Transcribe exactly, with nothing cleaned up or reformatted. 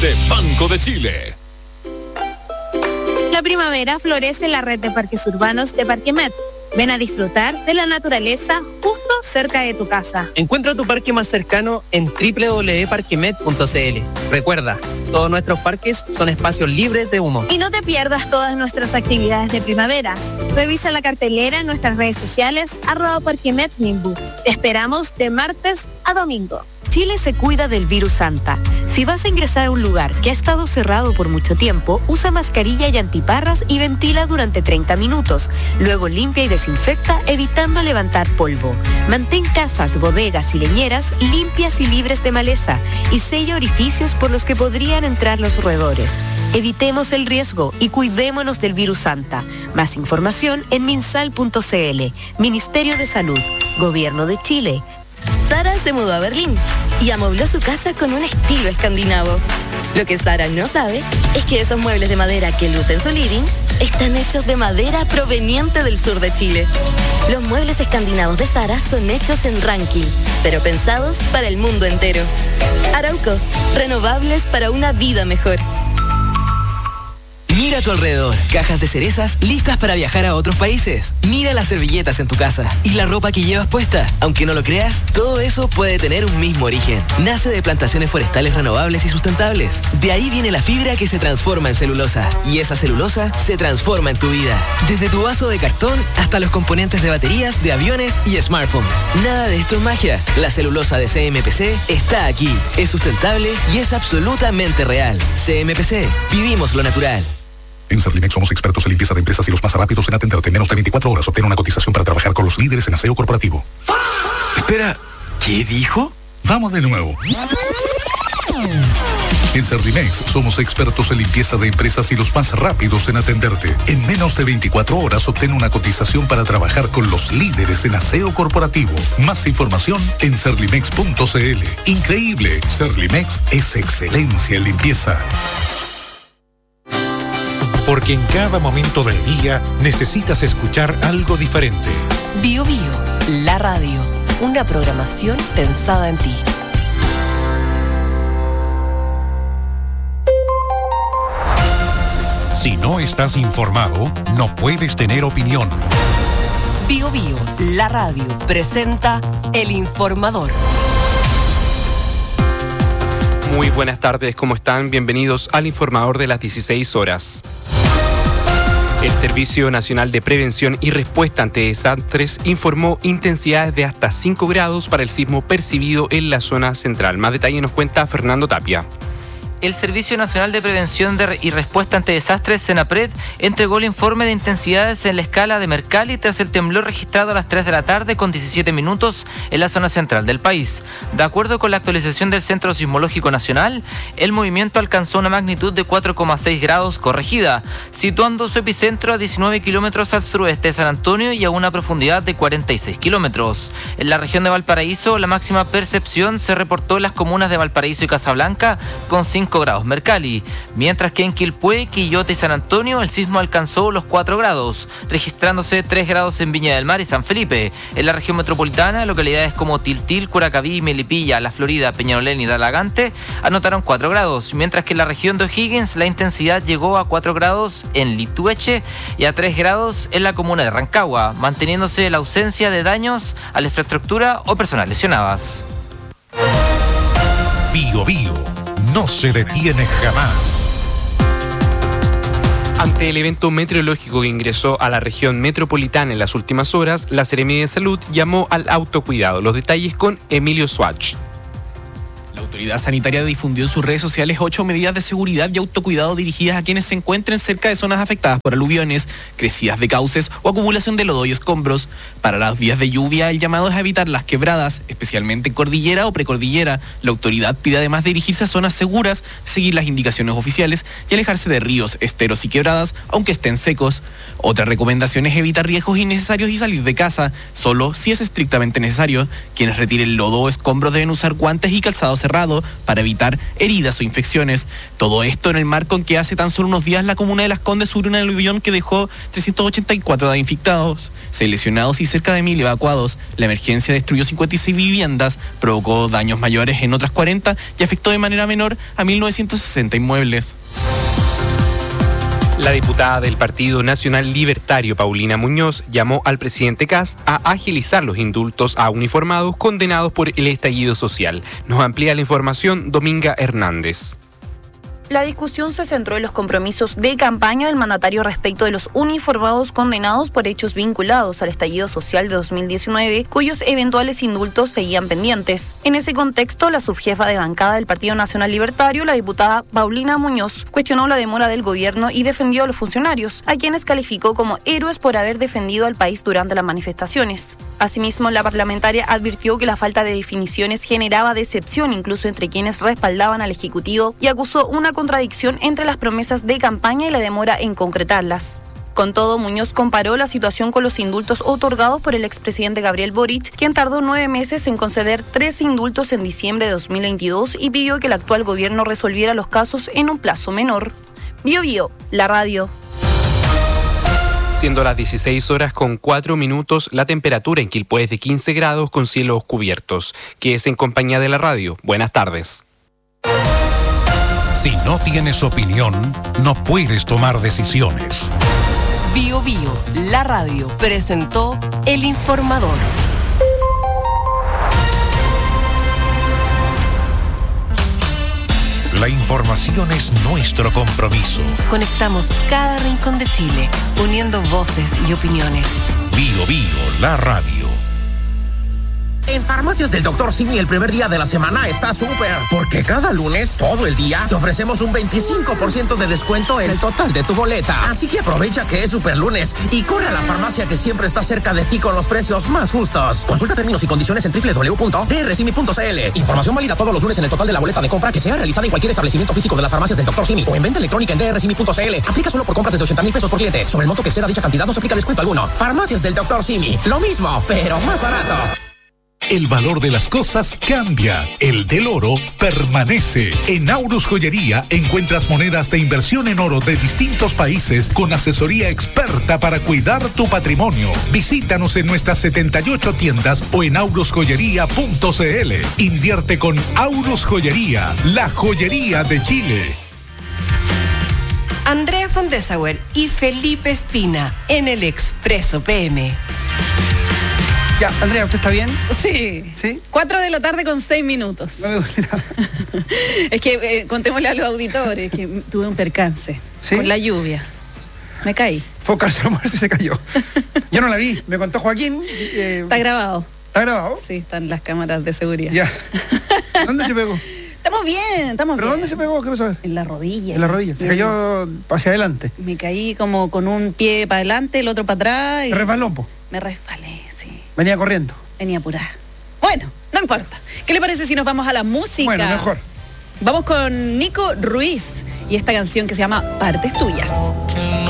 de Banco de Chile. La primavera florece en la red de parques urbanos de Parquemet. Ven a disfrutar de la naturaleza justo cerca de tu casa. Encuentra tu parque más cercano en doble u doble u doble u punto parquemet punto c l. Recuerda, todos nuestros parques son espacios libres de humo. Y no te pierdas todas nuestras actividades de primavera. Revisa la cartelera en nuestras redes sociales, arroba Parquemet Nimbu. Te esperamos de martes a domingo. Chile se cuida del virus Santa. Si vas a ingresar a un lugar que ha estado cerrado por mucho tiempo, usa mascarilla y antiparras y ventila durante treinta minutos. Luego limpia y desinfecta, evitando levantar polvo. Mantén casas, bodegas y leñeras limpias y libres de maleza y sella orificios por los que podrían entrar los roedores. Evitemos el riesgo y cuidémonos del virus Santa. Más información en minsal punto c l. Ministerio de Salud. Gobierno de Chile. Sara se mudó a Berlín y amobló su casa con un estilo escandinavo. Lo que Sara no sabe es que esos muebles de madera que luce en su living están hechos de madera proveniente del sur de Chile. Los muebles escandinavos de Sara son hechos en Ranking, pero pensados para el mundo entero. Arauco, renovables para una vida mejor. Mira a tu alrededor, cajas de cerezas listas para viajar a otros países. Mira las servilletas en tu casa y la ropa que llevas puesta. Aunque no lo creas, todo eso puede tener un mismo origen. Nace de plantaciones forestales renovables y sustentables. De ahí viene la fibra que se transforma en celulosa. Y esa celulosa se transforma en tu vida. Desde tu vaso de cartón hasta los componentes de baterías, de aviones y smartphones. Nada de esto es magia. La celulosa de C M P C está aquí. Es sustentable y es absolutamente real. C M P C. Vivimos lo natural. En Servimex somos expertos en limpieza de empresas y los más rápidos en atenderte en menos de veinticuatro horas. Obtén una cotización para trabajar con los líderes en aseo corporativo. Espera, ¿qué dijo? Vamos de nuevo. En Servimex somos expertos en limpieza de empresas y los más rápidos en atenderte. En menos de veinticuatro horas obtén una cotización para trabajar con los líderes en aseo corporativo. Más información en servimex punto c l. Increíble, Servimex es excelencia en limpieza. Porque en cada momento del día necesitas escuchar algo diferente. Bio Bio, la radio. Una programación pensada en ti. Si no estás informado, no puedes tener opinión. Bio Bio, la radio, presenta El Informador. Muy buenas tardes, ¿cómo están? Bienvenidos al Informador de las dieciséis horas. El Servicio Nacional de Prevención y Respuesta ante Desastres informó intensidades de hasta cinco grados para el sismo percibido en la zona central. Más detalle nos cuenta Fernando Tapia. El Servicio Nacional de Prevención de y Respuesta ante Desastres, SENAPRED, entregó el informe de intensidades en la escala de Mercalli tras el temblor registrado a las tres de la tarde con diecisiete minutos en la zona central del país. De acuerdo con la actualización del Centro Sismológico Nacional, el movimiento alcanzó una magnitud de cuatro coma seis grados corregida, situando su epicentro a diecinueve kilómetros al suroeste de San Antonio y a una profundidad de cuarenta y seis kilómetros. En la región de Valparaíso, la máxima percepción se reportó en las comunas de Valparaíso y Casablanca con cinco grados Mercalli, mientras que en Quilpué, Quillota y San Antonio el sismo alcanzó los cuatro grados, registrándose tres grados en Viña del Mar y San Felipe. En la región metropolitana, localidades como Tiltil, Curacaví, Melipilla, La Florida, Peñalolén y Talagante anotaron cuatro grados, mientras que en la región de O'Higgins la intensidad llegó a cuatro grados en Litueche y a tres grados en la comuna de Rancagua, manteniéndose la ausencia de daños a la infraestructura o personas lesionadas. Bio Bio no se detiene jamás. Ante el evento meteorológico que ingresó a la región metropolitana en las últimas horas, la Seremía de Salud llamó al autocuidado. Los detalles con Emilio Swatch. La autoridad sanitaria difundió en sus redes sociales ocho medidas de seguridad y autocuidado dirigidas a quienes se encuentren cerca de zonas afectadas por aluviones, crecidas de cauces o acumulación de lodo y escombros. Para los días de lluvia, el llamado es a evitar las quebradas, especialmente en cordillera o precordillera. La autoridad pide además dirigirse a zonas seguras, seguir las indicaciones oficiales y alejarse de ríos, esteros y quebradas, aunque estén secos. Otra recomendación es evitar riesgos innecesarios y salir de casa, solo si es estrictamente necesario. Quienes retiren lodo o escombros deben usar guantes y calzado cerrado. cerrado para evitar heridas o infecciones. Todo esto en el marco en que hace tan solo unos días la comuna de Las Condes sufrió un aluvión que dejó trescientos ochenta y cuatro infectados, seis lesionados y cerca de mil evacuados. La emergencia destruyó cincuenta y seis viviendas, provocó daños mayores en otras cuarenta y afectó de manera menor a mil novecientos sesenta inmuebles. La diputada del Partido Nacional Libertario, Paulina Muñoz, llamó al presidente Kast a agilizar los indultos a uniformados condenados por el estallido social. Nos amplía la información Dominga Hernández. La discusión se centró en los compromisos de campaña del mandatario respecto de los uniformados condenados por hechos vinculados al estallido social de dos mil diecinueve, cuyos eventuales indultos seguían pendientes. En ese contexto, la subjefa de bancada del Partido Nacional Libertario, la diputada Paulina Muñoz, cuestionó la demora del gobierno y defendió a los funcionarios, a quienes calificó como héroes por haber defendido al país durante las manifestaciones. Asimismo, la parlamentaria advirtió que la falta de definiciones generaba decepción incluso entre quienes respaldaban al Ejecutivo y acusó una contradicción entre las promesas de campaña y la demora en concretarlas. Con todo, Muñoz comparó la situación con los indultos otorgados por el expresidente Gabriel Boric, quien tardó nueve meses en conceder tres indultos en diciembre de dos mil veintidós y pidió que el actual gobierno resolviera los casos en un plazo menor. Bio Bio, la radio. Siendo las dieciséis horas con cuatro minutos, la temperatura en Quilpué es de quince grados con cielos cubiertos. Que es en compañía de la radio. Buenas tardes. Si no tienes opinión, no puedes tomar decisiones. Bio Bio, la radio, presentó El Informador. La información es nuestro compromiso. Conectamos cada rincón de Chile, uniendo voces y opiniones. Bio Bio, la radio. En Farmacias del doctor Simi el primer día de la semana está súper, porque cada lunes, todo el día, te ofrecemos un veinticinco por ciento de descuento en el total de tu boleta. Así que aprovecha que es super lunes y corre a la farmacia que siempre está cerca de ti con los precios más justos. Consulta términos y condiciones en doble u doble u doble u punto d r simi punto c l. Información válida todos los lunes en el total de la boleta de compra que sea realizada en cualquier establecimiento físico de las Farmacias del doctor Simi o en venta electrónica en d r simi punto c l. Aplica solo por compras desde ochenta mil pesos por cliente. Sobre el monto que exceda dicha cantidad no se aplica descuento alguno. Farmacias del doctor Simi. Lo mismo, pero más barato. El valor de las cosas cambia. El del oro permanece. En Aurus Joyería encuentras monedas de inversión en oro de distintos países con asesoría experta para cuidar tu patrimonio. Visítanos en nuestras setenta y ocho tiendas o en aurus joyería punto c l. Invierte con Aurus Joyería, la joyería de Chile. Andrea von Dessauer y Felipe Espina en el Expreso P M. Ya, Andrea, ¿usted está bien? Sí. ¿Sí? Cuatro de la tarde con seis minutos. No me duele nada. Es que eh, contémosle a los auditores que tuve un percance. ¿Sí? Con la lluvia. Me caí. Fue a calzar almuerzo y se cayó. Yo no la vi, me contó Joaquín. Eh, está grabado. ¿Está grabado? Sí, están las cámaras de seguridad. Ya. ¿Dónde se pegó? Estamos bien, estamos ¿Pero bien. dónde se pegó? ¿Qué pasó? En la rodilla. En la rodilla. Se cayó hacia adelante. Me caí como con un pie para adelante, el otro para atrás. Y ¿Te resbaló, po? Me resbalé, sí. Venía corriendo. Venía apurada. Bueno, no importa. ¿Qué le parece si nos vamos a la música? Bueno, mejor. Vamos con Nico Ruiz y esta canción que se llama Partes Tuyas.